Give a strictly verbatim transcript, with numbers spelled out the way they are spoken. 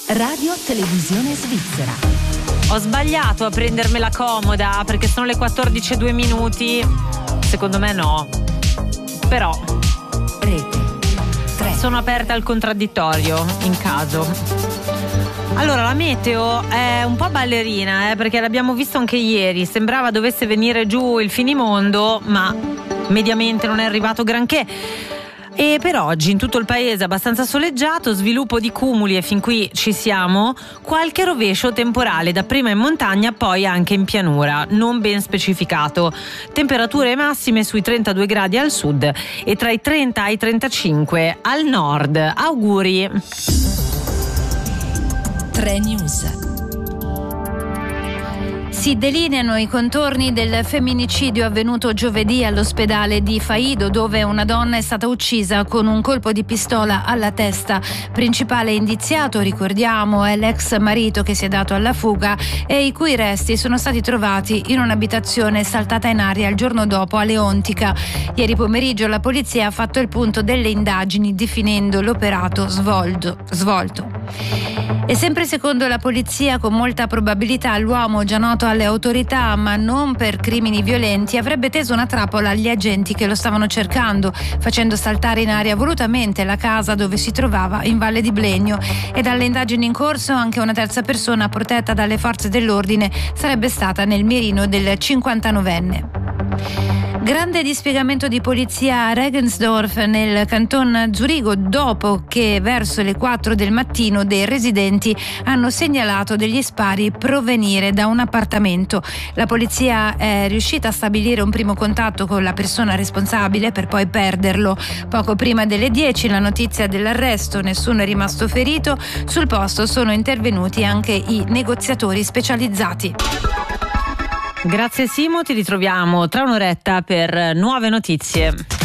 Radio Televisione Svizzera. Ho sbagliato a prendermela comoda perché sono le quattordici e due minuti. Secondo me no. Però Rete tre. Sono aperta al contraddittorio in caso. Allora, la meteo è un po' ballerina, eh, perché l'abbiamo visto anche ieri. Sembrava dovesse venire giù il finimondo, ma mediamente non è arrivato granché. E per oggi in tutto il paese abbastanza soleggiato, sviluppo di cumuli e fin qui ci siamo, qualche rovescio temporale dapprima in montagna poi anche in pianura, non ben specificato. Temperature massime sui trentadue gradi al sud e tra i trenta e i trentacinque al nord. Auguri. tre News. Si delineano i contorni del femminicidio avvenuto giovedì all'ospedale di Faido, dove una donna è stata uccisa con un colpo di pistola alla testa. Principale indiziato, ricordiamo, è l'ex marito che si è dato alla fuga e i cui resti sono stati trovati in un'abitazione saltata in aria il giorno dopo a Leontica. Ieri pomeriggio la polizia ha fatto il punto delle indagini, definendo l'operato svolto. svolto. E sempre secondo la polizia, con molta probabilità l'uomo, già noto alle autorità ma non per crimini violenti, avrebbe teso una trappola agli agenti che lo stavano cercando, facendo saltare in aria volutamente la casa dove si trovava in Valle di Blegno. E dalle indagini in corso anche una terza persona protetta dalle forze dell'ordine sarebbe stata nel mirino del cinquantanovenne. Grande dispiegamento di polizia a Regensdorf nel canton Zurigo, dopo che verso le quattro del mattino dei residenti hanno segnalato degli spari provenire da un appartamento. La polizia è riuscita a stabilire un primo contatto con la persona responsabile per poi perderlo. Poco prima delle dieci la notizia dell'arresto, nessuno è rimasto ferito. Sul posto sono intervenuti anche i negoziatori specializzati. Grazie Simo, ti ritroviamo tra un'oretta per nuove notizie.